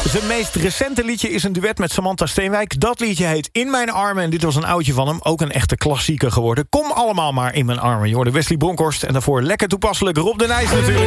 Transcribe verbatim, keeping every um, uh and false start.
Zijn meest recente liedje is een duet met Samantha Steenwijk. Dat liedje heet In Mijn Armen en dit was een oudje van hem. Ook een echte klassieker geworden. Kom allemaal maar in mijn armen. Je hoorde Wesley Bronkhorst en daarvoor lekker toepasselijk Rob de Nijs natuurlijk.